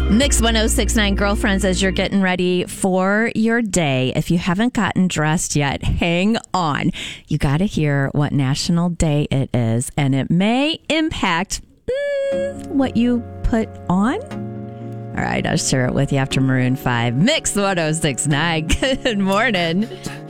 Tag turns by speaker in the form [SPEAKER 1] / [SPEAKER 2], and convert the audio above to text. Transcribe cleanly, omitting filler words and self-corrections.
[SPEAKER 1] Mix 1069 girlfriends, as you're getting ready for your day. If you haven't gotten dressed yet, hang on. You got to hear what national day it is, and it may impact what you put on. All right, I'll share it with you after Maroon 5. Mix 1069. Good morning.